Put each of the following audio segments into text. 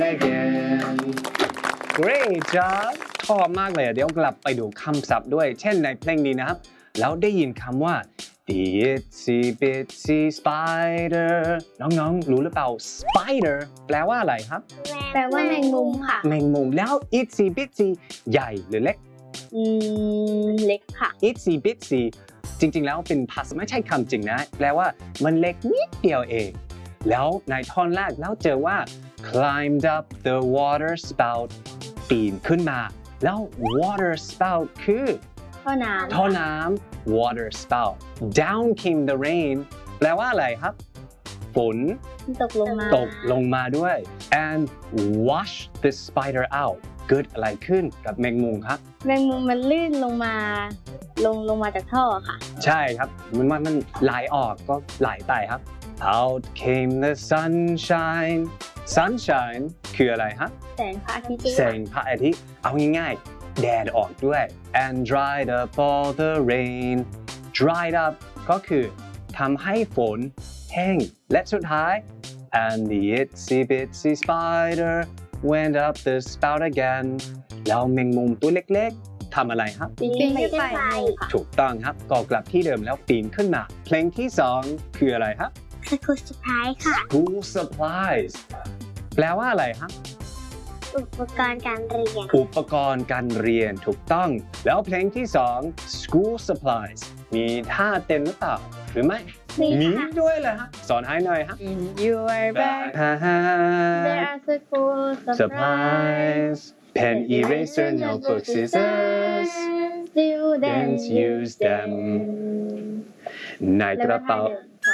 again Great job ชอบมากเลยเดี๋ยวกลับไปดูคำศัพท์ด้วยเช่นในเพลงนี้นะครับแล้วได้ยินคำว่า The itsy bitsy spider น้องๆรู้หรือเปล่า spider แปลว่าอะไรครับแปลว่าแมงมุมค่ะแมงมุมแล้ว itsy bitsy ใหญ่หรือเล็กเล็กค่ะ itsy bitsy จริงๆแล้วเป็นภาษาไม่ใช่คำจริงนะแปลว่ามันเล็กนิดเดียวเองแล้วในท่อนแรกแล้วเจอว่า climbed up the water spout ปีนขึ้นมาแล้ว water spout คือท่อน้ำ water spout down came the rain แปลว่าอะไรครับฝนตกลงมาด้วย and wash the spider out เกิดอะไรขึ้นกับแมงมุมครับแมงมุมมันลื่นลงมาจากท่อค่ะใช่ครับมันไหลออกก็ไหลไปครับ out came the sunshine sunshine คืออะไรฮะแสงพระอาทิตย์เอาง่ายๆแดดออกด้วย and dried up all the rain dried up ก็คือทำให้ฝนแห้งและสุดท้าย and the itsy bitsy spider went up the spout again แล้วแมงมุมตัวเล็กๆทำอะไรครับปีนขึ้นไปถูกต้องครับก็กลับที่เดิมแล้วปีนขึ้นมาเพลงที่2คืออะไรครับ School supplies ค่ะ School supplies แปลว่าอะไรครับอุปกรณ์การเรียนถูกต้องแล้วเพลงที่2 School supplies มีท่าเต้นหรือเปล่าหรือไม่มีด้วยเลยฮะสอนให้หน่อยฮะ In your bag there are school supplies pen eraser notebook scissors students use them ในกระเป๋า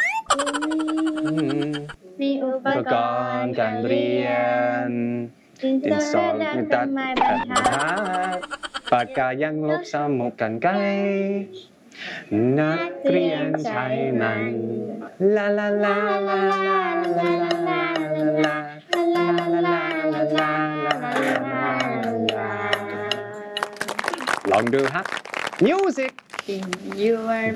มีอุปกรณ์การเรียนดินสอตัดไม้บรรทัดปากกายังลบสมุดกันไกลนักเรียนใช้มันลาลาลาลาลาลาลาลาลองดูฮะ Music In your